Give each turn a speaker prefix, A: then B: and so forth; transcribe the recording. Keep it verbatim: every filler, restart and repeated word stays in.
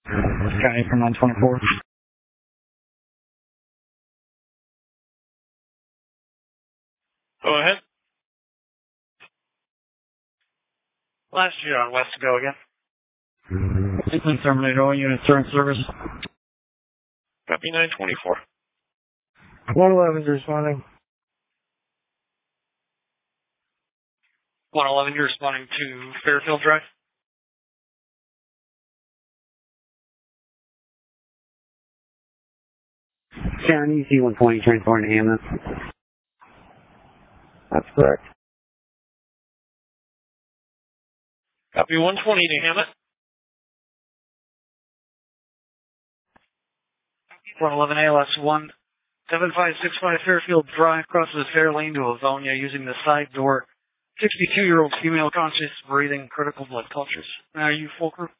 A: Sky from nine twenty-four.
B: Go ahead. Last year on West to go again.
A: Sequence terminated, all units are in service.
B: Copy nine twenty-four.
C: one eleven is responding.
B: one eleven, you're responding to Fairfield Drive.
A: Sharon, E C one twenty, transporting to Hammond. That's correct.
B: Copy one twenty to Hammett. one eleven A L S one seven five six five Fairfield Drive crosses the Fair Lane to Avonia using the side door. sixty-two-year-old female conscious breathing, critical blood cultures. Now, are you full crew?